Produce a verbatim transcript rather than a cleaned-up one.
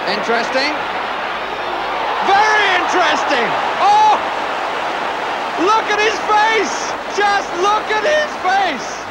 Interesting. Very interesting. Oh! Look at his face! Just look at his face!